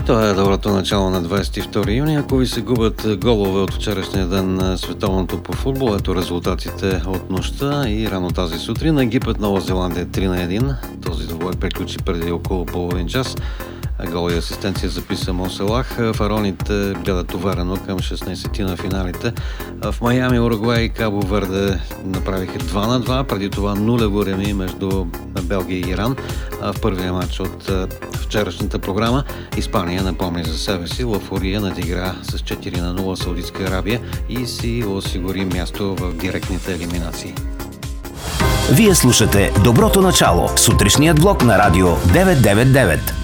Това е доброто начало на 22 юни. Ако ви се губят голове от вчерашния ден на световното по футбол, ето резултатите от нощта и рано тази сутрин. Египет, Нова Зеландия 3-1. Този двубой приключи преди около половин час. Гол и асистенция записа Мо Салах. Фараоните гледат уверено към 16-ти на финалите. В Майами, Уругвай и Кабо Верде направиха 2-2. Преди това нулево реми между Белгия и Иран. В първия матч от вчерашната програма Испания напомни за себе си. Лафория надигра с 4-0 Саудитска Арабия и си осигури място в директните елиминации. Вие слушате Доброто начало, сутрешният блок на Радио 999.